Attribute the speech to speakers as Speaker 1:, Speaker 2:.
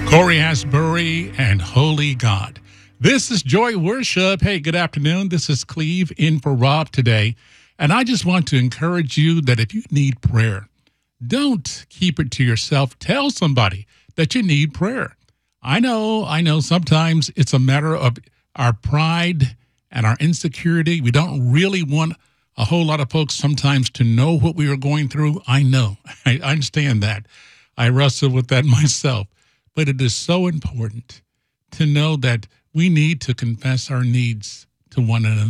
Speaker 1: Corey Asbury and Holy God. This is Joy Worship. Hey, good afternoon. This is Cleve in for Rob today. And I just want to encourage you that if you need prayer, don't keep it to yourself. Tell somebody that you need prayer. I know sometimes it's a matter of our pride and our insecurity. We don't really want a whole lot of folks sometimes to know what we are going through. I know. I understand that. I wrestle with that myself. But it is so important to know that we need to confess our needs to one another.